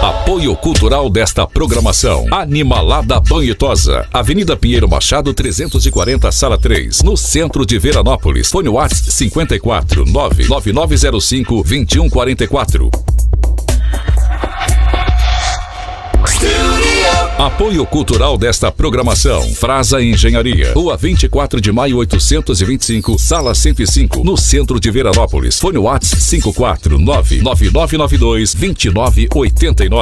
Apoio cultural desta programação: Animalada Banhitosa, Avenida Pinheiro Machado 340, Sala 3, no centro de Veranópolis. Fone WhatsApp 54 99905 2144. Apoio cultural desta programação: Frasa Engenharia, Rua 24 de Maio 825, Sala 105, no centro de Veranópolis. Fone WhatsApp 549 9992 2989.